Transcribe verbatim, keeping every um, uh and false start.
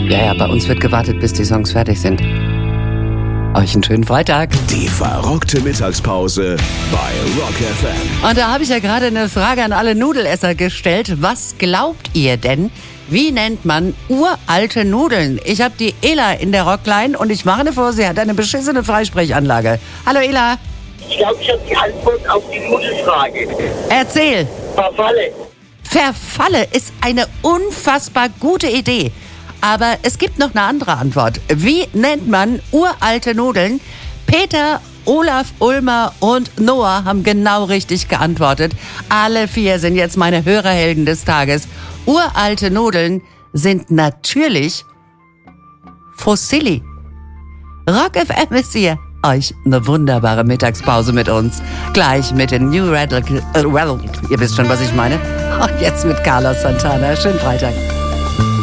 Ja, ja, bei uns wird gewartet, bis die Songs fertig sind. Euch einen schönen Freitag. Die verrückte Mittagspause bei Rock F M. Und da habe ich ja gerade eine Frage an alle Nudelesser gestellt. Was glaubt ihr denn? Wie nennt man uralte Nudeln? Ich habe die Ela in der Rockline und ich mache vor, sie hat eine beschissene Freisprechanlage. Hallo Ela. Ich glaube, ich habe die Antwort auf die Nudelfrage. Erzähl. Verfalle. Verfalle ist eine unfassbar gute Idee. Aber es gibt noch eine andere Antwort. Wie nennt man uralte Nudeln? Peter, Olaf, Ulmer und Noah haben genau richtig geantwortet. Alle vier sind jetzt meine Hörerhelden des Tages. Uralte Nudeln sind natürlich Fossili. Rock F M ist hier. Euch eine wunderbare Mittagspause mit uns. Gleich mit den New Radical... Äh, well, ihr wisst schon, was ich meine. Und jetzt mit Carlos Santana. Schönen Freitag.